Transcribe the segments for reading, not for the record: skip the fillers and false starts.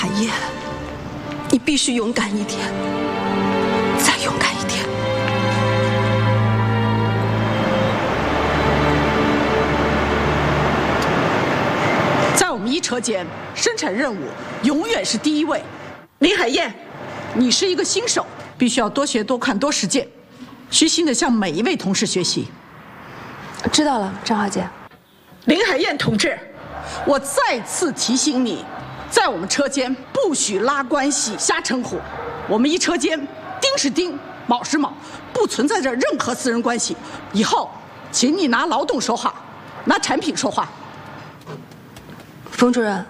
海燕，你必须勇敢一点，再勇敢一点。 在我们一车间，生产任务永远是第一位。林海燕，你是一个新手，必须要多学多看多实践，虚心的向每一位同事学习。 知道了，张华姐。 林海燕同志，我再次提醒你，在我们车间不许拉关系、瞎称呼。我们一车间丁是丁，卯是卯，不存在着任何私人关系。以后，请你拿劳动说话，拿产品说话。 冯主任，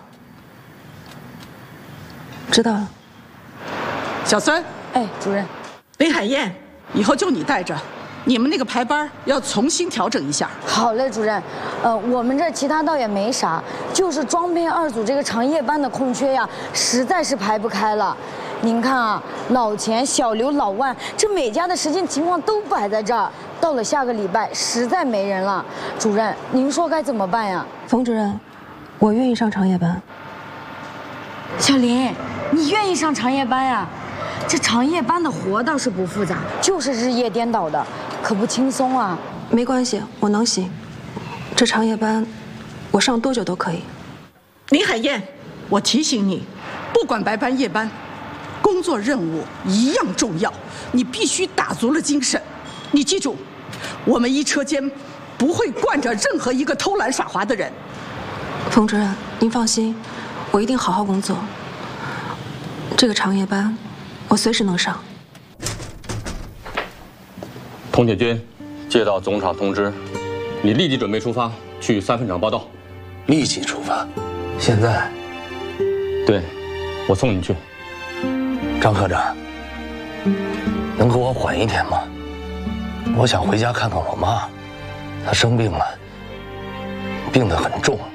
知道了。 小孙， 哎，主任。 林海燕，以后就你带着。你们那个排班要重新调整一下。 好嘞，主任。我们这其他倒也没啥，就是装配2组这个长夜班的空缺呀，实在是排不开了。您看啊，老钱、小刘、老万，这每家的实践情况都摆在这儿。到了下个礼拜，实在没人了。主任，您说该怎么办呀？ 冯主任，我愿意上长夜班。 小林，你愿意上长夜班呀？这长夜班的活倒是不复杂，就是日夜颠倒的，可不轻松啊。 没关系，我能行。这长夜班，我上多久都可以。 林海燕，我提醒你，不管白班夜班，工作任务一样重要，你必须打足了精神。你记住，我们一车间不会惯着任何一个偷懒耍滑的人。 冯主任，您放心，我一定好好工作。这个长夜班，我随时能上。 童铁军，接到总厂通知，你立即准备出发去3分厂报道。 立即出发？现在？ 对，我送你去。 张科长，能给我缓一天吗？我想回家看看我妈，她生病了，病得很重。